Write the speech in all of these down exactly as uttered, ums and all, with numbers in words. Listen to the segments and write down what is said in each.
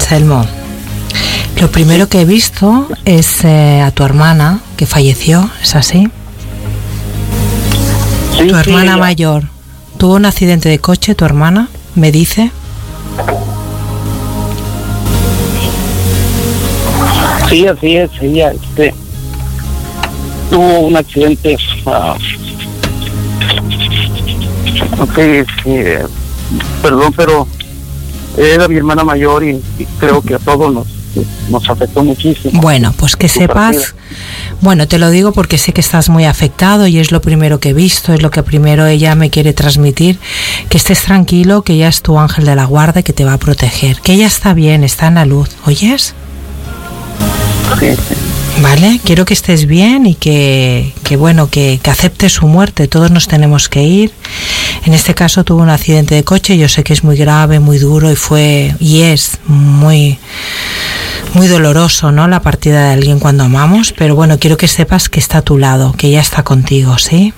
Anselmo, lo primero que he visto es eh, a tu hermana que falleció, ¿es así? Sí, tu hermana sí, mayor. ¿Tuvo un accidente de coche tu hermana? ¿Me dice? Sí, así es, ella este, tuvo un accidente. Uh, ok, este, perdón, pero era mi hermana mayor y, y creo que a todos nos, nos afectó muchísimo. Bueno, pues que sepas, bueno, te lo digo porque sé que estás muy afectado y es lo primero que he visto, es lo que primero ella me quiere transmitir, que estés tranquilo, que ella es tu ángel de la guarda y que te va a proteger, que ella está bien, está en la luz, ¿oyes? Sí. Vale, quiero que estés bien y que, que bueno, que, que aceptes su muerte. Todos nos tenemos que ir. En este caso tuvo un accidente de coche. Yo sé que es muy grave, muy duro y fue y es muy, muy doloroso, ¿no? La partida de alguien cuando amamos. Pero bueno, quiero que sepas que está a tu lado, que ella está contigo, ¿sí?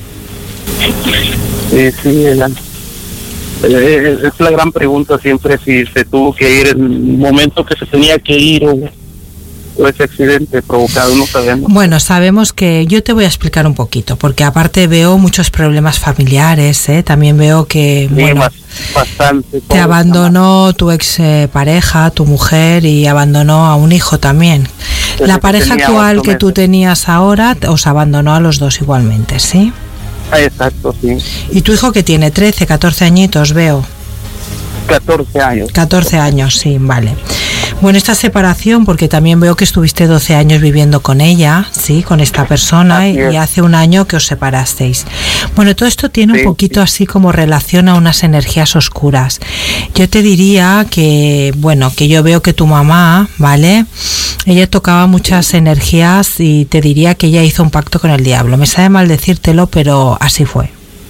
Sí, sí, ella. Eh, es la gran pregunta siempre si se tuvo que ir en el momento que se tenía que ir o, o ese accidente provocado, no sabemos. Bueno, sabemos que yo te voy a explicar un poquito, porque aparte veo muchos problemas familiares, ¿eh? También veo que, Sí, bueno, más, bastante. te abandonó tu ex eh, pareja, tu mujer, y abandonó a un hijo también. Desde La pareja que actual que tú meses. tenías ahora os abandonó a los dos igualmente, ¿sí? Ah, exacto, sí. Y tu hijo que tiene trece, catorce añitos, veo. catorce años. catorce años, sí, vale. Bueno, esta separación, porque también veo que estuviste doce años viviendo con ella, sí, con esta persona, y, y hace un año que os separasteis. Bueno, todo esto tiene sí, un poquito sí. así como relación a unas energías oscuras. Yo te diría que, bueno, que yo veo que tu mamá, ¿vale? Ella tocaba muchas energías y te diría que ella hizo un pacto con el diablo. Me sabe mal decírtelo, pero así fue.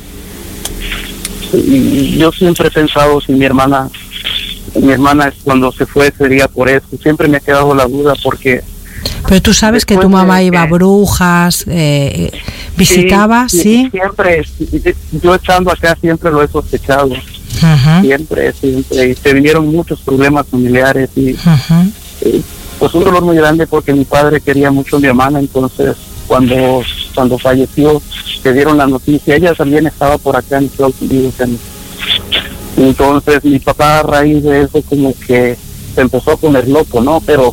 Yo siempre he pensado si mi hermana, mi hermana cuando se fue sería por eso. Siempre me ha quedado la duda porque... Pero tú sabes que tu mamá iba a brujas, eh, visitaba, ¿sí? ¿sí? Siempre, yo estando acá siempre lo he sospechado. Uh-huh. Siempre, siempre. Y se vinieron muchos problemas familiares y uh-huh. eh, pues un dolor muy grande porque mi padre quería mucho a mi hermana, entonces cuando cuando falleció te dieron la noticia, ella también estaba por acá en Estados Unidos. Entonces mi papá a raíz de eso como que se empezó a poner loco, ¿no? Pero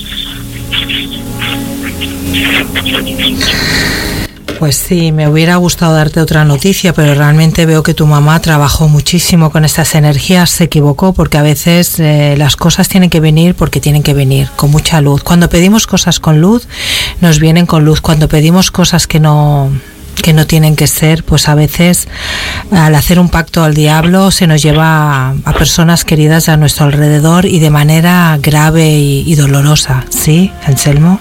pues sí, me hubiera gustado darte otra noticia, pero realmente veo que tu mamá trabajó muchísimo con estas energías, se equivocó porque a veces eh, las cosas tienen que venir porque tienen que venir, con mucha luz. Cuando pedimos cosas con luz, nos vienen con luz. Cuando pedimos cosas que no... que no tienen que ser, pues a veces al hacer un pacto al diablo se nos lleva a, a personas queridas a nuestro alrededor y de manera grave y, y dolorosa, ¿sí, Anselmo?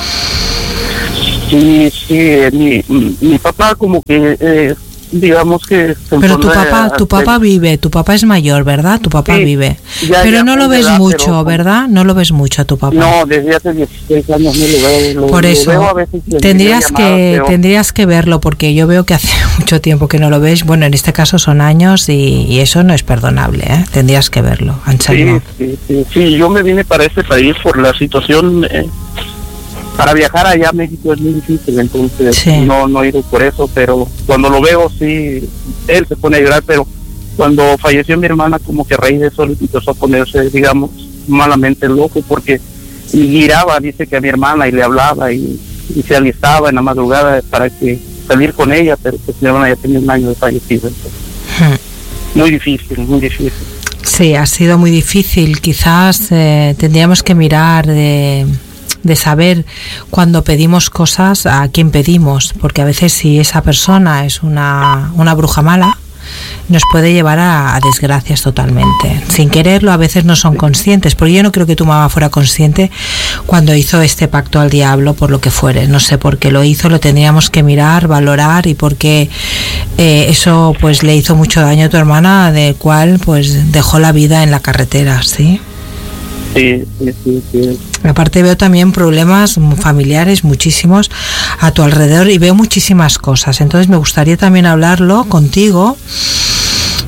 Sí, sí, mi, mi papá como que, eh, digamos que... Se pero tu papá, tu papá vive, tu papá es mayor, ¿verdad? Tu papá sí, vive. Ya, pero ya no lo ves edad, mucho, pero, ¿verdad? No lo ves mucho a tu papá. No, desde hace dieciséis años no lo veo. Lo, Por eso, lo veo a veces tendrías, llamadas, que, pero... tendrías que verlo, porque yo veo que hace mucho tiempo que no lo ves. Bueno, en este caso son años y, y eso no es perdonable, ¿eh? Tendrías que verlo, Anselmo. Sí, sí, sí, sí, yo me vine para este país por la situación... Eh, para viajar allá a México es muy difícil, entonces sí. no no he ido por eso, pero cuando lo veo sí, él se pone a llorar, pero cuando falleció mi hermana como que a raíz de eso empezó a ponerse, digamos, malamente loco, porque miraba, dice que a mi hermana y le hablaba y, y se alistaba en la madrugada para que salir con ella, pero pues mi hermana ya tenía un año de fallecido, entonces hmm. muy difícil, muy difícil. Sí, ha sido muy difícil, quizás eh, tendríamos que mirar de... de saber cuando pedimos cosas a quién pedimos, porque a veces si esa persona es una, una bruja mala nos puede llevar a, a desgracias totalmente, sin quererlo. A veces no son conscientes, porque yo no creo que tu mamá fuera consciente cuando hizo este pacto al diablo, por lo que fuere, no sé por qué lo hizo, lo tendríamos que mirar, valorar, y porque eh, eso pues le hizo mucho daño a tu hermana, del cual pues dejó la vida en la carretera, ¿sí? Sí, sí, sí, sí. Aparte veo también problemas familiares muchísimos a tu alrededor y veo muchísimas cosas. Entonces me gustaría también hablarlo contigo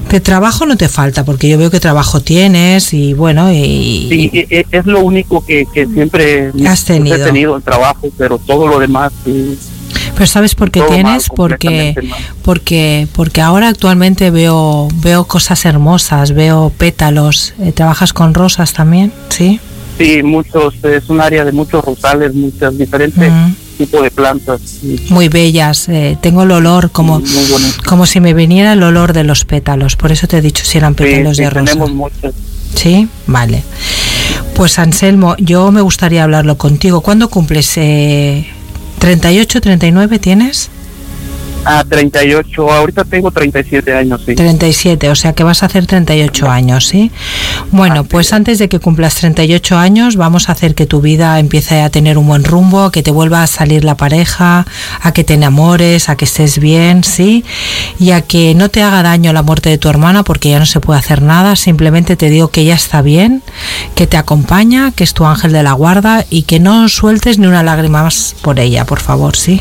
De trabajo no te falta, porque yo veo que trabajo tienes y bueno, y... Sí, es lo único que, que siempre has tenido. he tenido el trabajo, pero todo lo demás... Sí, pero ¿sabes por qué tienes? Mal, porque porque porque ahora actualmente veo veo cosas hermosas, veo pétalos. Eh, ¿Trabajas con rosas también? ¿Sí? Sí, muchos, es un área de muchos rosales, muchas diferentes uh-huh. tipos de plantas. Muy bellas, eh, tengo el olor como, como si me viniera el olor de los pétalos, por eso te he dicho si eran pétalos sí, de sí, rosa. Tenemos muchas. Sí, vale. Pues Anselmo, yo me gustaría hablarlo contigo. ¿Cuándo cumples? Eh, ¿treinta y ocho, treinta y nueve tienes? Ah, treinta y ocho, ahorita tengo treinta y siete años, sí. treinta y siete, o sea que vas a hacer treinta y ocho años, ¿sí? Bueno, pues antes de que cumplas treinta y ocho años, vamos a hacer que tu vida empiece a tener un buen rumbo, que te vuelva a salir la pareja, a que te enamores, a que estés bien, ¿sí? Y a que no te haga daño la muerte de tu hermana, porque ya no se puede hacer nada, simplemente te digo que ella está bien, que te acompaña, que es tu ángel de la guarda y que no sueltes ni una lágrima más por ella, por favor, ¿sí?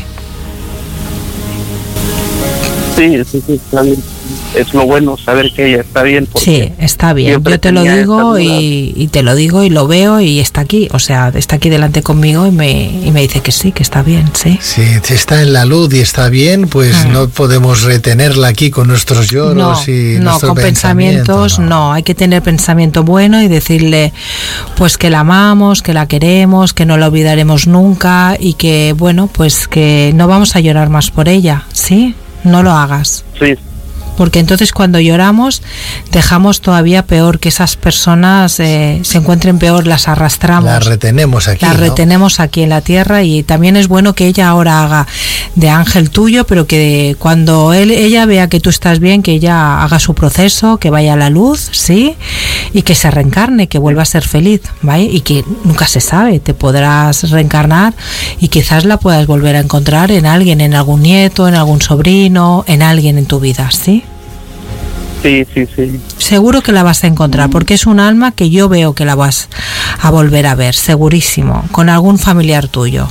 Sí, sí, sí, está bien. Es lo bueno saber que ella está bien. Sí, está bien. Yo te lo digo y, y te lo digo y lo veo y está aquí. O sea, está aquí delante conmigo y me, y me dice que sí, que está bien, sí. Sí, está en la luz y está bien, pues mm. no podemos retenerla aquí con nuestros lloros no, y no, con pensamientos, no. no. Hay que tener pensamiento bueno y decirle pues que la amamos, que la queremos, que no la olvidaremos nunca y que, bueno, pues que no vamos a llorar más por ella, ¿sí? No lo hagas. Sí. Porque entonces cuando lloramos dejamos todavía peor que esas personas eh, se encuentren peor, las arrastramos. Las retenemos aquí. Las ¿no? retenemos aquí en la tierra y también es bueno que ella ahora haga de ángel tuyo, pero que cuando él, ella vea que tú estás bien, que ella haga su proceso, que vaya a la luz, ¿sí? Y que se reencarne, que vuelva a ser feliz, ¿vale? Y que nunca se sabe, te podrás reencarnar y quizás la puedas volver a encontrar en alguien, en algún nieto, en algún sobrino, en alguien en tu vida, ¿sí? Sí, sí, sí. Seguro que la vas a encontrar, porque es un alma que yo veo que la vas a volver a ver, segurísimo, con algún familiar tuyo.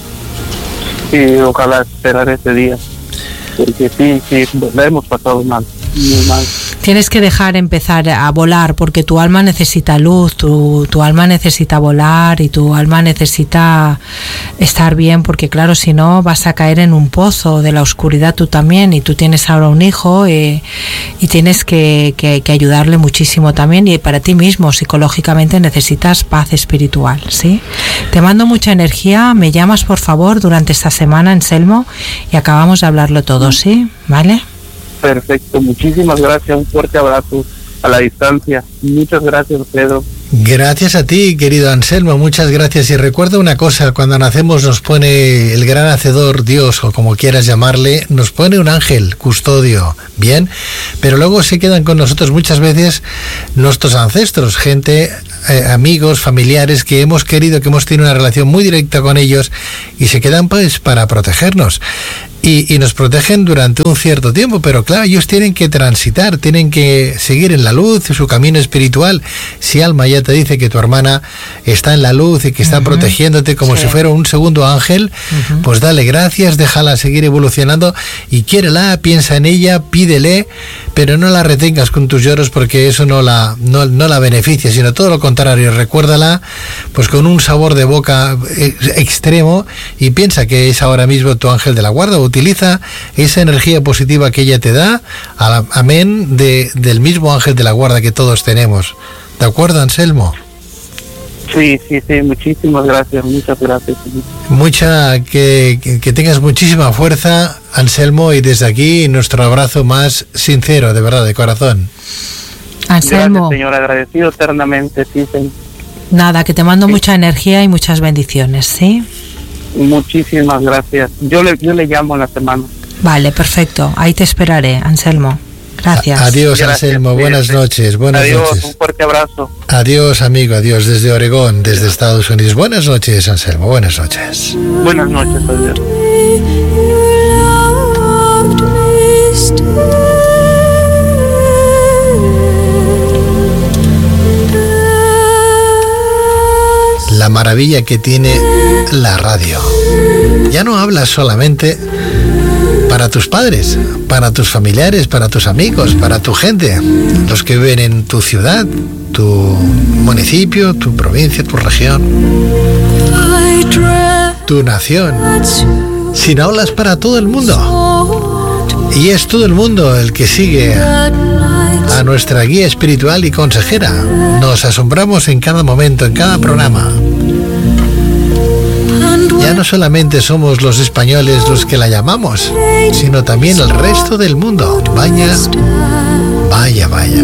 Sí, ojalá esperar ese día, porque sí, sí, la hemos pasado mal, muy mal. Tienes que dejar empezar a volar, porque tu alma necesita luz, tu, tu alma necesita volar y tu alma necesita estar bien, porque claro, si no vas a caer en un pozo de la oscuridad tú también, y tú tienes ahora un hijo eh, y tienes que, que, que ayudarle muchísimo también, y para ti mismo psicológicamente necesitas paz espiritual, ¿sí? Te mando mucha energía, me llamas por favor durante esta semana, Anselmo, y acabamos de hablarlo todo, ¿sí? ¿Vale? Perfecto, muchísimas gracias, un fuerte abrazo a la distancia. Muchas gracias, Pedro. Gracias a ti, querido Anselmo, muchas gracias. Y recuerda una cosa, cuando nacemos nos pone el gran hacedor, Dios, o como quieras llamarle, nos pone un ángel custodio, bien, pero luego se quedan con nosotros muchas veces nuestros ancestros, gente, eh, amigos, familiares que hemos querido, que hemos tenido una relación muy directa con ellos y se quedan pues para protegernos. Y, y nos protegen durante un cierto tiempo, pero claro, ellos tienen que transitar, tienen que seguir en la luz, su camino espiritual. Si Alma ya te dice que tu hermana está en la luz y que está uh-huh. protegiéndote como sí. si fuera un segundo ángel, uh-huh. pues dale gracias, déjala seguir evolucionando y quiérela, piensa en ella, pídele, pero no la retengas con tus lloros porque eso no la, no, no la beneficia, sino todo lo contrario. Recuérdala pues con un sabor de boca extremo y piensa que es ahora mismo tu ángel de la guarda. Utiliza esa energía positiva que ella te da, amén, de, del mismo ángel de la guarda que todos tenemos. ¿De acuerdo, Anselmo? Sí, sí, sí, muchísimas gracias, muchas gracias. Mucha, que, que, que tengas muchísima fuerza, Anselmo, y desde aquí nuestro abrazo más sincero, de verdad, de corazón. Anselmo. Gracias, señor, agradecido eternamente, sí, señor. Nada, que te mando sí. mucha energía y muchas bendiciones, ¿sí? Muchísimas gracias. Yo le, yo le llamo en la semana. Vale, perfecto. Ahí te esperaré, Anselmo. Gracias. A, adiós, gracias, Anselmo. Buenas noches. Buenas adiós, noches. Un fuerte abrazo. Adiós, amigo. Adiós desde Oregón, desde Estados Unidos. Buenas noches, Anselmo. Buenas noches. Buenas noches, adiós. La maravilla que tiene la radio. Ya no hablas solamente para tus padres, para tus familiares, para tus amigos, para tu gente, los que viven en tu ciudad, tu municipio, tu provincia, tu región, tu nación. Sin aulas para todo el mundo. Y es todo el mundo el que sigue a nuestra guía espiritual y consejera. Nos asombramos en cada momento, en cada programa. Ya no solamente somos los españoles los que la llamamos, sino también el resto del mundo. Vaya, vaya, vaya.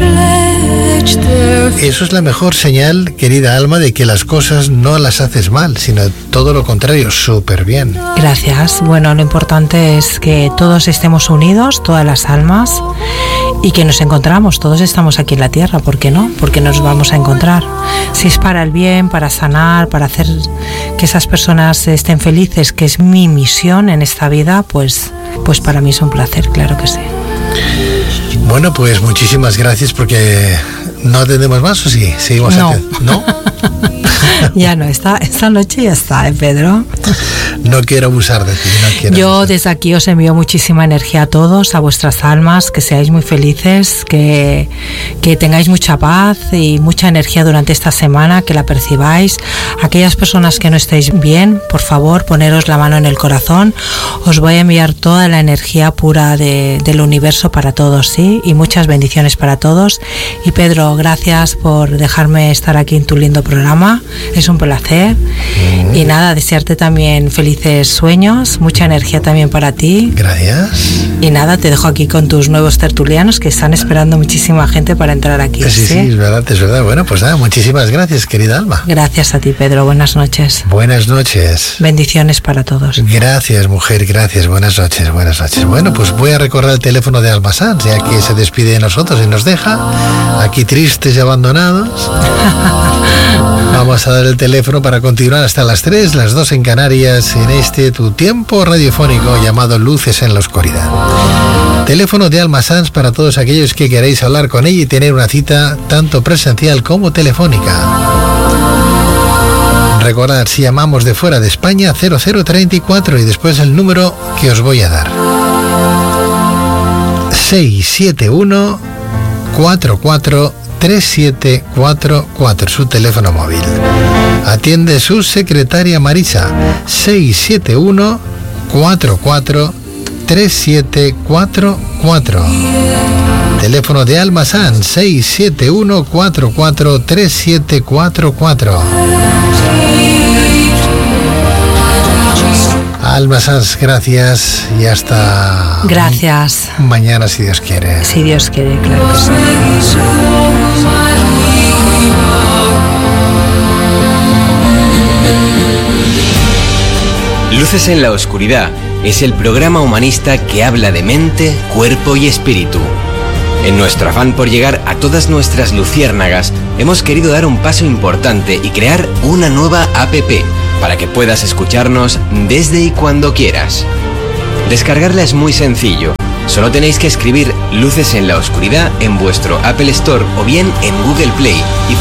Eso es la mejor señal, querida Alma, de que las cosas no las haces mal, sino todo lo contrario, súper bien. Gracias. Bueno, lo importante es que todos estemos unidos, todas las almas, y que nos encontramos. Todos estamos aquí en la tierra, ¿por qué no? Porque nos vamos a encontrar. Si es para el bien, para sanar, para hacer que esas personas estén felices, que es mi misión en esta vida, pues, pues para mí es un placer, claro que sí. Bueno, pues muchísimas gracias, porque no atendemos más, ¿o sí? Seguimos no. Atendiendo. ¿No? Ya no, esta, esta noche ya está, ¿eh, Pedro? No quiero abusar de ti. No quiero Yo abusar. desde aquí os envío muchísima energía a todos, a vuestras almas, que seáis muy felices, que, que tengáis mucha paz y mucha energía durante esta semana, que la percibáis. Aquellas personas que no estéis bien, por favor, poneros la mano en el corazón. Os voy a enviar toda la energía pura de, del universo para todos, ¿sí? Y muchas bendiciones para todos. Y Pedro, gracias por dejarme estar aquí en tu lindo programa. Es un placer. Mm. Y nada, desearte también felices sueños, mucha energía también para ti. Gracias. Y nada, te dejo aquí con tus nuevos tertulianos, que están esperando muchísima gente para entrar aquí. Sí, sí, sí, es verdad, es verdad. Bueno, pues nada, muchísimas gracias, querida Alma. Gracias a ti, Pedro. Buenas noches. Buenas noches. Bendiciones para todos. Gracias, mujer, gracias. Buenas noches, buenas noches. Bueno, pues voy a recordar el teléfono de Alma Sanz, ya que se despide de nosotros y nos deja aquí tristes y abandonados. Vamos a dar el teléfono para continuar hasta las tres, las dos en Canarias, en este tu tiempo radiofónico llamado Luces en la Oscuridad. Teléfono de Alma Sanz para todos aquellos que queréis hablar con ella y tener una cita tanto presencial como telefónica. Recordad, si llamamos de fuera de España, cero cero treinta y cuatro, y después el número que os voy a dar. seis siete uno cuatro cuatro tres siete cuatro cuatro, su teléfono móvil. Atiende su secretaria Marisa. seis siete uno cuatro cuatro tres siete cuatro cuatro. Teléfono de Alma Sanz, seis siete uno cuatro cuatro tres siete cuatro cuatro. Alma Sanz, gracias y hasta... Gracias. Mañana, si Dios quiere. Si Dios quiere, claro que sí. Luces en la Oscuridad es el programa humanista que habla de mente, cuerpo y espíritu. En nuestro afán por llegar a todas nuestras luciérnagas, hemos querido dar un paso importante y crear una nueva app para que puedas escucharnos desde y cuando quieras. Descargarla es muy sencillo. Solo tenéis que escribir Luces en la Oscuridad en vuestro Apple Store o bien en Google Play y